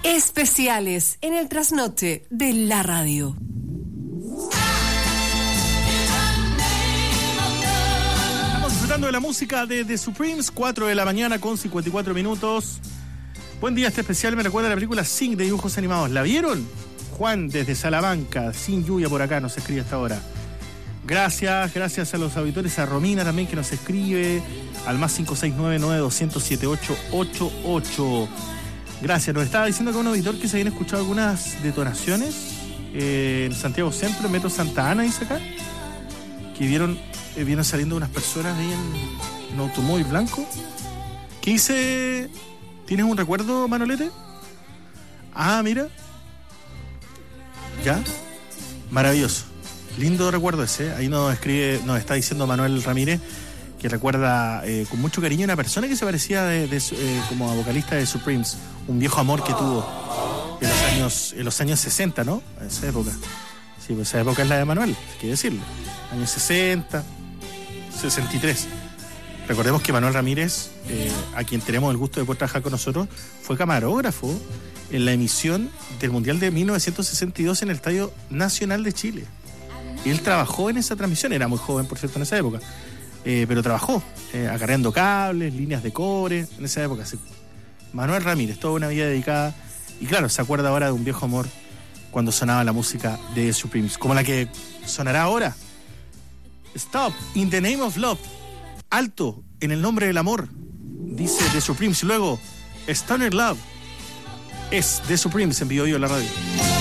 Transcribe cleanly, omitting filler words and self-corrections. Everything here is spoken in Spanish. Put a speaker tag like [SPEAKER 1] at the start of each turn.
[SPEAKER 1] Especiales en el trasnoche de la radio.
[SPEAKER 2] Estamos disfrutando de la música de The Supremes, 4 de la mañana con 54 minutos. Buen día, este especial me recuerda a la película Sing de dibujos animados. ¿La vieron? Juan desde Salamanca, sin lluvia por acá, nos escribe hasta ahora. Gracias a los auditores, a Romina también que nos escribe, al más 569-900-7888. Gracias, nos estaba diciendo que un auditor que se habían escuchado algunas detonaciones en Santiago Centro, en Metro Santa Ana, dice acá, que vieron saliendo unas personas ahí en un automóvil blanco. ¿Qué dice? ¿Tienes un recuerdo, Manolete? Ah, mira. Ya. Maravilloso. Lindo recuerdo ese. Ahí nos está diciendo Manuel Ramírez que recuerda con mucho cariño a una persona que se parecía como a vocalista de Supremes, un viejo amor que tuvo en los años 60, ¿no? En esa época. Sí, pues esa época es la de Manuel, hay que decirlo. Años 60, 63. Recordemos que Manuel Ramírez, a quien tenemos el gusto de poder trabajar con nosotros, fue camarógrafo en la emisión del Mundial de 1962 en el Estadio Nacional de Chile. Y él trabajó en esa transmisión, era muy joven, por cierto, en esa época. Pero trabajó acarreando cables, líneas de cobre, en esa época. Manuel Ramírez, toda una vida dedicada. Y claro, se acuerda ahora de un viejo amor cuando sonaba la música de Supremes, como la que sonará ahora. Stop, in the name of love. Alto, en el nombre del amor, dice The Supremes. Luego, Stoner Love. Es The Supremes en Vivo Vivo la radio.